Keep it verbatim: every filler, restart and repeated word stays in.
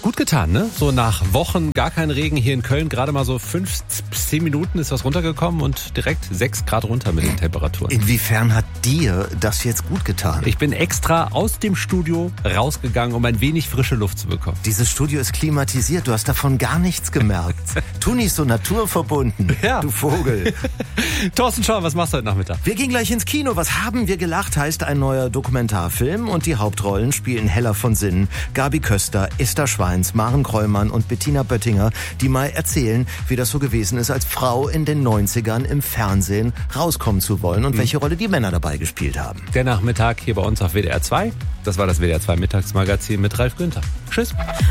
gut getan, ne? So nach Wochen gar kein Regen hier in Köln, gerade mal so fünf bis zehn Minuten ist was runtergekommen und direkt sechs Grad runter mit den Temperaturen. Inwiefern hat dir das jetzt gut getan? Ich bin extra aus dem Studio rausgegangen, um ein wenig frische Luft zu bekommen. Dieses Studio ist klimatisiert, du hast davon gar nichts gemerkt. Tu nicht so naturverbunden, Ja. du Vogel. Thorsten Schau, was machst du heute Nachmittag? Wir gehen gleich ins Kino. Was haben wir gelacht, heißt ein neuer Dokumentarfilm und die Hauptrollen spielen Hella von Sinnen, Gabi Köster, Esther Schweins, Maren Krollmann und Bettina Böttinger, die mal erzählen, wie das so gewesen ist, als Frau in den neunzigern im Fernsehen rauskommen zu wollen und mhm. welche Rolle die Männer dabei gespielt haben. Der Nachmittag hier bei uns auf W D R zwei. Das war das W D R zwei Mittagsmagazin mit Ralf Günther. Tschüss.